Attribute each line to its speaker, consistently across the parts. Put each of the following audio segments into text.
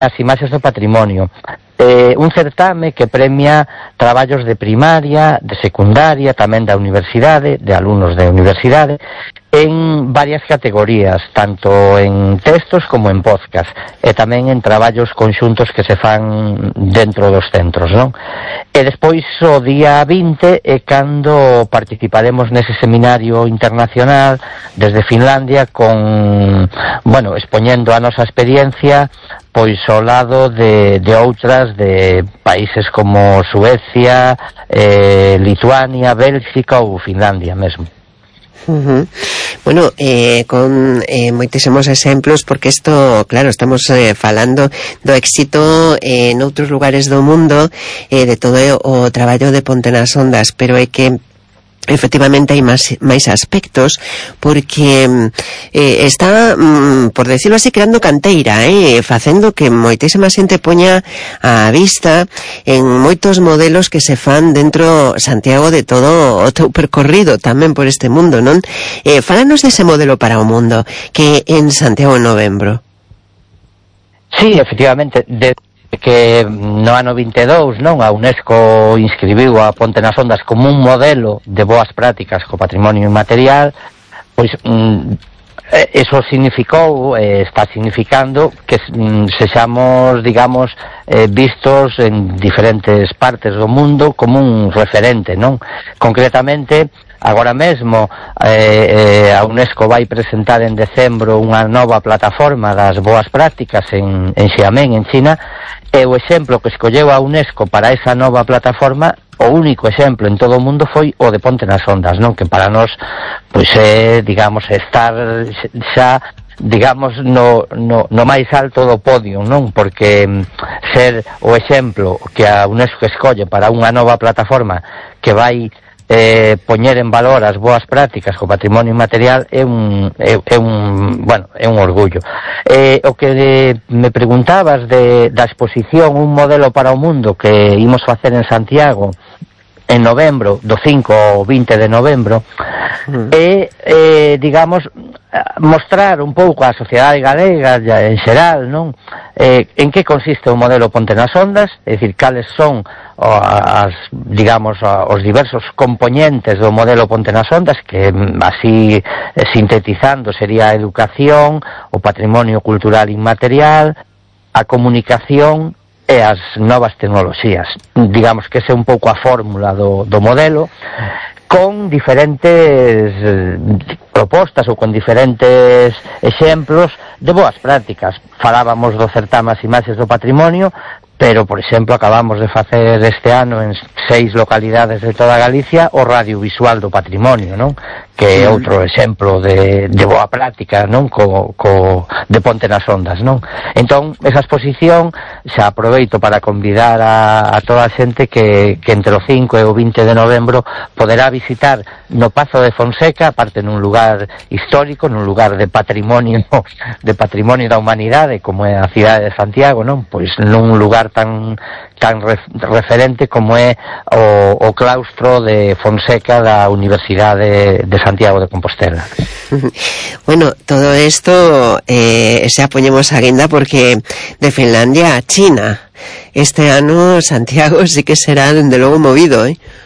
Speaker 1: as imaxes do patrimonio. Un certame que premia traballos de primaria, de secundaria, tamén da universidade, de alumnos de universidade, en varias categorías, tanto en textos como en podcast, e tamén en traballos conxuntos que se fan dentro dos centros, non? E despois o día 20 é cando participaremos nese seminario internacional desde Finlandia con, bueno, expoñendo a nosa experiencia pois ao lado de outras de países como Suecia, Lituania, Bélxica ou Finlandia mesmo.
Speaker 2: Bueno, con moitísimos exemplos, porque isto, claro, estamos falando do éxito en outros lugares do mundo, de todo o traballo de Ponte nas Ondas, pero é que efectivamente hai máis aspectos, porque está, por decirlo así, creando canteira, facendo que moitísima xente poña a vista en moitos modelos que se fan dentro, Santiago, de todo o teu percorrido tamén por este mundo, non? Fálanos dese modelo para o mundo que en Santiago en novembro.
Speaker 1: Sí, efectivamente, que no ano 22, non, a UNESCO inscribiu a Ponte nas Ondas como un modelo de boas prácticas co patrimonio inmaterial, pois eso significou, está significando que sexamos, digamos, vistos en diferentes partes do mundo como un referente, non? Concretamente, agora mesmo a UNESCO vai presentar en decembro unha nova plataforma das boas prácticas en Xiamen, en China, e o exemplo que escolleu a UNESCO para esa nova plataforma, o único exemplo en todo o mundo, foi o de Ponte nas Ondas, non? Que para nós, pois é, digamos, estar xa, digamos, no máis alto do podio, non? Porque ser o exemplo que a UNESCO escolle para unha nova plataforma que vai poñer en valor as boas prácticas co patrimonio inmaterial é un orgullo. O que me preguntabas da exposición Un modelo para o mundo que imos facer en Santiago en novembro, do 5 ao 20 de novembro, digamos, mostrar un pouco a sociedade galega en xeral, non? En que consiste o modelo Ponte nas Ondas, é dicir, cales son os diversos componentes do modelo Ponte nas Ondas, que así sintetizando sería a educación, o patrimonio cultural inmaterial, a comunicación e as novas tecnoloxías. Digamos que esa é un pouco a fórmula do modelo, con diferentes propostas ou con diferentes exemplos de boas prácticas. Falábamos do certame As Imaxes do Patrimonio, pero, por exemplo, acabamos de facer este ano en 6 localidades de toda Galicia o radiovisual do patrimonio, non? Que é outro exemplo de boa práctica, non? De Ponte nas Ondas, non? Entón, esa exposición xa aproveito para convidar a toda a xente que entre o 5 e o 20 de novembro poderá visitar no Pazo de Fonseca, aparte nun lugar histórico, nun lugar de patrimonio da humanidade, como é a cidade de Santiago, non? Pois nun lugar tan referente como é o claustro de Fonseca da Universidade de Santiago de Compostela.
Speaker 2: Bueno, todo esto xa poñemos a guinda porque de Finlandia a China este ano Santiago sí que será dende logo movido,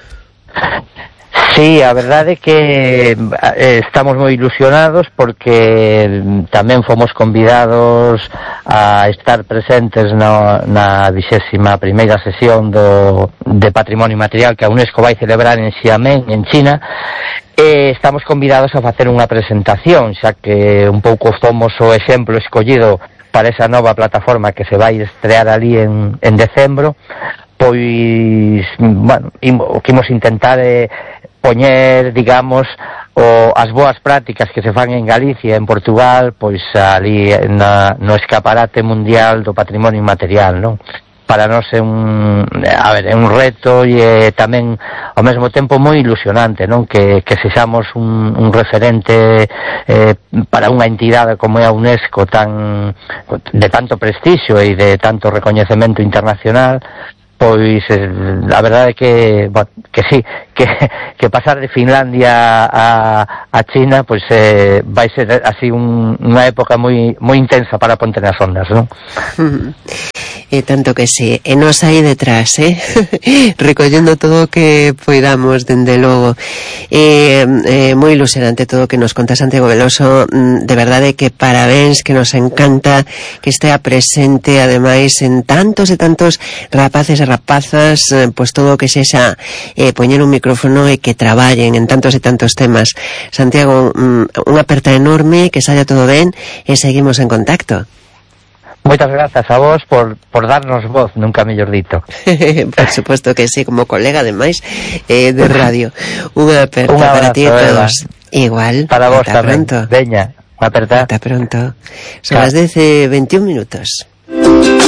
Speaker 1: Sí, a verdade é que estamos moi ilusionados porque tamén fomos convidados a estar presentes na 21ª sesión de Patrimonio Inmaterial que a UNESCO vai celebrar en Xiamen, en China, e estamos convidados a facer unha presentación, xa que un pouco fomos o exemplo escollido para esa nova plataforma que se vai estrear ali en decembro. Pois, bueno, o que imos intentar é poñer, digamos, as boas prácticas que se fan en Galicia e en Portugal, pois ali no escaparate mundial do patrimonio inmaterial, non? Para nós é un reto e tamén ao mesmo tempo moi ilusionante, non? Que sexamos un referente para unha entidade como é a UNESCO de tanto prestixio e de tanto recoñecemento internacional, pois a verdade é que, bueno, que sí, que pasar de Finlandia a China, pois vai ser así unha época moi intensa para Ponte nas Ondas, non?
Speaker 2: E tanto que sí, e nos aí detrás, recollendo todo o que poidamos, dende logo. Moi ilusionante todo o que nos conta Santiago Veloso, de verdade que parabéns, que nos encanta que estea presente, ademais, en tantos e tantos rapaces e rapazas, pois todo o que sexa poñer un micrófono e que traballen en tantos e tantos temas. Santiago, unha aperta enorme, que saia todo ben, e seguimos en contacto.
Speaker 1: Moitas grazas a vos por darnos voz, nunca mellor dito.
Speaker 2: Por suposto que sí, como colega ademais de radio. Unha aperta para ti e todos. Igual.
Speaker 1: Para vos tamén.
Speaker 2: Pronto.
Speaker 1: Veña, unha aperta.
Speaker 2: Ata pronto. Son as 10:21 minutos.